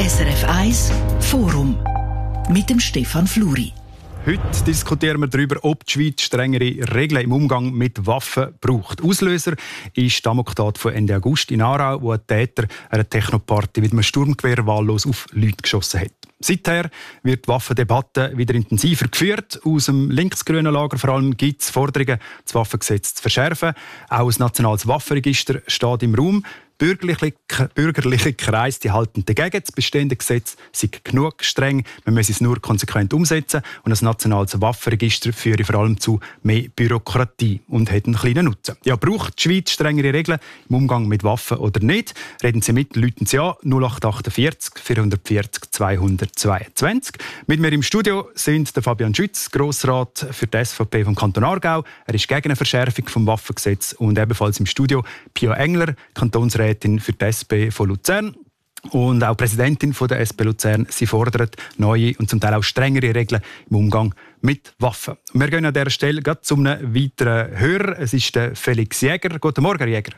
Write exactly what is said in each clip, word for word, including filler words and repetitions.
S R F eins Forum mit dem Stefan Fluri. Heute diskutieren wir darüber, ob die Schweiz strengere Regeln im Umgang mit Waffen braucht. Auslöser ist die Amoktat von Ende August in Aarau, wo ein Täter einer Technoparty mit einem Sturmgewehr wahllos auf Leute geschossen hat. Seither wird die Waffendebatte wieder intensiver geführt. Aus dem linksgrünen Lager vor allem gibt es Forderungen, das Waffengesetz zu verschärfen. Auch ein nationales Waffenregister steht im Raum. Bürgerliche, bürgerliche Kreise die halten dagegen. Das bestehende Gesetz sei genug streng. Man muss es nur konsequent umsetzen. Und ein nationales Waffenregister führe vor allem zu mehr Bürokratie und hat einen kleinen Nutzen. Ja, braucht die Schweiz strengere Regeln im Umgang mit Waffen oder nicht? Reden Sie mit, läuten Sie an null acht achtundvierzig vierhundertvierzig zweihundertzweiundzwanzig. Mit mir im Studio sind der Fabian Schütz, Grossrat für die S V P vom Kanton Aargau. Er ist gegen eine Verschärfung des Waffengesetzes. Und ebenfalls im Studio Pia Engler, Kantonsrätin für die S P von Luzern und auch Präsidentin von der S P Luzern. Sie fordert neue und zum Teil auch strengere Regeln im Umgang mit Waffen. Wir gehen an dieser Stelle gerade zu einem weiteren Hörer. Es ist der Felix Jäger. Guten Morgen, Jäger.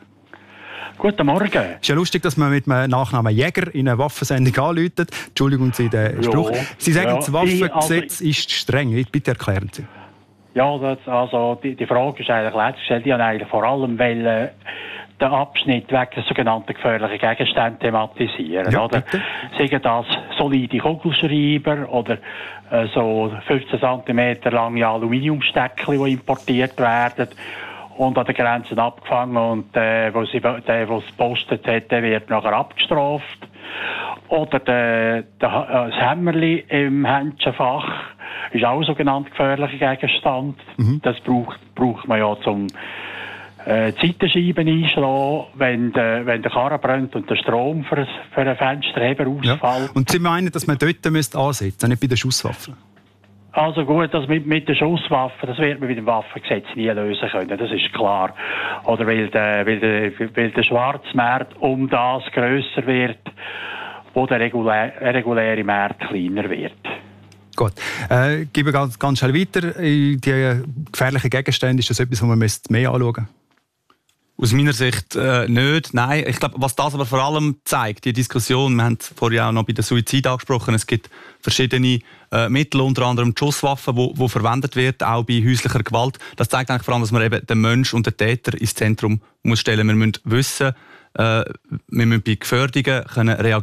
Guten Morgen. Es ist ja lustig, dass man mit einem Nachnamen Jäger in eine Waffensendung anläutet. Entschuldigung Sie den Spruch. Jo, Sie sagen, ja, das Waffengesetz also, ist streng. Bitte erklären Sie. Ja, das, also die, die Frage ist eigentlich letztes gestellt. Die haben eigentlich vor allem weil den Abschnitt wegen der sogenannten gefährlichen Gegenstände thematisieren. Ja, oder? Sagen das solide Kugelschreiber oder äh, so fünfzehn Zentimeter lange Aluminiumsteckchen, die importiert werden und an den Grenzen abgefangen und äh, wo sie, der, der es gepostet hat, der wird nachher abgestraft. Oder der, der, das Hämmerli im Händchenfach ist auch ein sogenannter gefährlicher Gegenstand. Mhm. Das braucht, braucht man ja zum Äh, die Seitenscheiben einschlagen, wenn der, wenn der Karren brennt und der Strom für, für einen Fensterheber ausfällt. Ja. Und Sie meinen, dass man dort ansetzen müsste, nicht bei den Schusswaffen? Also gut, das mit, mit den Schusswaffen, das wird man mit dem Waffengesetz nie lösen können, das ist klar. Oder weil der, weil der, weil der Schwarzmarkt um das grösser wird, wo der regulä, reguläre Markt kleiner wird. Gut. Äh, ich gebe ganz, ganz schnell weiter. Die gefährlichen Gegenstände, ist das etwas, was man mehr anschauen müsste? Aus meiner Sicht äh, nicht. Nein, ich glaube, was das aber vor allem zeigt, die Diskussion, wir haben vorher auch noch bei der Suizid angesprochen, es gibt verschiedene äh, Mittel, unter anderem die Schusswaffen, die verwendet wird, auch bei häuslicher Gewalt. Das zeigt eigentlich vor allem, dass man eben den Mensch und den Täter ins Zentrum muss stellen. Wir müssen wissen, äh, wir müssen bei Gefährdungen können reagieren.